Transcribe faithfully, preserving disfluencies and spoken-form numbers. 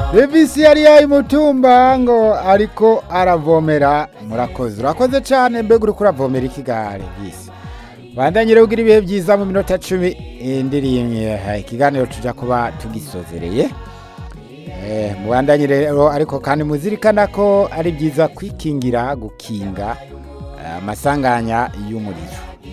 Revisi yari yayi mutumba ngo ariko aravomera murakoze urakoze cyane mbega uri kuravomera ikigare Revisi bandanyire ugira ibihe byiza mu minota cumi indirimye ikiganiro tuja kuba tugisozereye eh mubandanyire ariko kandi muzirikana ko ari byiza kwikingira gukinga amasanganya y'umuriro